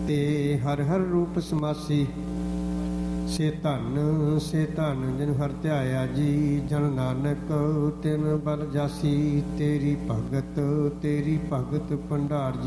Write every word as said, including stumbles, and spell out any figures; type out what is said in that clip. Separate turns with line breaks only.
ਤੇ ਹਰ ਹਰ ਰੂਪ ਸਮਾਸੀ। ਸੇ ਧਨ ਸੇ ਧਨ ਜਿਨ ਹਰ ਧਿਆਇਆ ਜੀ, ਜਨ ਨਾਨਕ ਤਿਨ ਬਲ ਜਾਸੀ। ਤੇਰੀ ਭਗਤ ਤੇਰੀ ਭਗਤ ਭੰਡਾਰ ਜੀ।